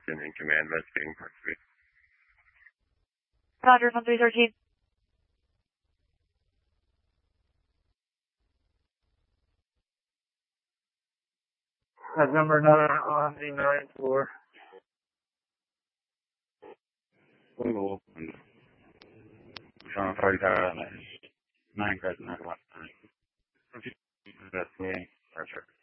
in command investigating Park 3. Roger, from 313. That's number 9 on the 9th floor. Google. Sean Party Tower, 9 Crescent, 9 West 9. Investigating Park 3.